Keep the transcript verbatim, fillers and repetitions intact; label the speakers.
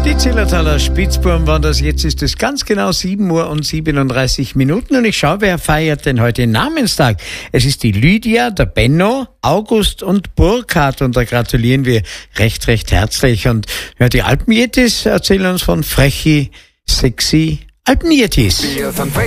Speaker 1: Die Zillertaler Spitzbuben waren das. Jetzt ist es ganz genau sieben Uhr und siebenunddreißig Minuten und ich schaue, wer feiert denn heute Namenstag. Es ist die Lydia, der Benno, August und Burkhard und da gratulieren wir recht, recht herzlich. Und ja, die Alpenjetis erzählen uns von frechi, sexy Alpenjetis.